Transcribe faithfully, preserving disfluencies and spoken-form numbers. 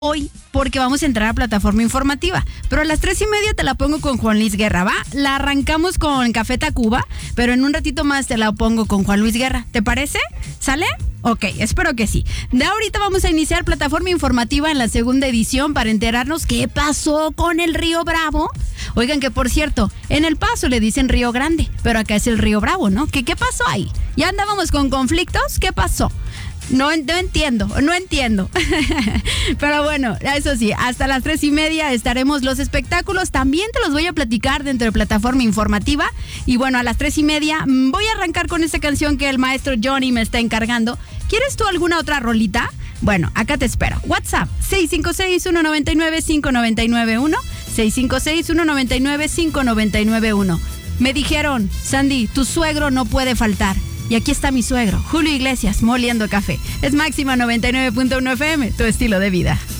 hoy porque vamos a entrar a plataforma informativa. Pero a las tres y media te la pongo con Juan Luis Guerra, ¿va? La arrancamos con Café Tacuba, pero en un ratito más te la pongo con Juan Luis Guerra. ¿Te parece? ¿Sale? Ok, espero que sí. De ahorita vamos a iniciar plataforma informativa en la segunda edición para enterarnos qué pasó con el Río Bravo. Oigan, que por cierto, en El Paso le dicen Río Grande, pero acá es el Río Bravo, ¿no? ¿Qué, qué pasó ahí? ¿Ya andábamos con conflictos? ¿Qué pasó? No, no entiendo, no entiendo. Pero bueno, eso sí, hasta las tres y media estaremos los espectáculos. También te los voy a platicar dentro de plataforma informativa. Y bueno, a las tres y media voy a arrancar con esta canción que el maestro Johnny me está encargando. ¿Quieres tú alguna otra rolita? Bueno, acá te espero. WhatsApp seis cinco seis, uno nueve nueve, cinco nueve nueve uno. seis cinco seis, uno nueve nueve, cinco nueve nueve uno. Me dijeron, Sandy, tu suegro no puede faltar. Y aquí está mi suegro, Julio Iglesias, moliendo café. Es Máxima noventa y nueve punto uno F M, tu estilo de vida.